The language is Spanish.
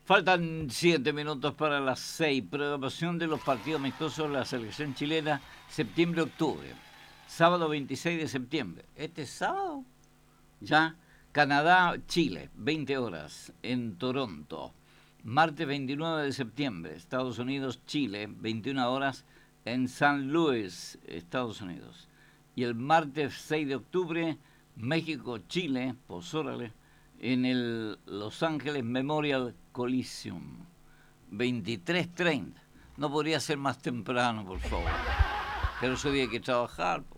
Faltan 7 minutos para las 6. Programación de los partidos amistosos de la selección chilena, septiembre-octubre. Sábado 26 de septiembre. Este sábado ya. Canadá-Chile, 20 horas en Toronto. Martes 29 de septiembre, Estados Unidos-Chile, 21 horas en San Luis, Estados Unidos. Y el martes 6 de octubre, México-Chile, pues órale, en el Los Ángeles Memorial Coliseum, 23:30. No podría ser más temprano, por favor. Pero ese día hay que trabajar,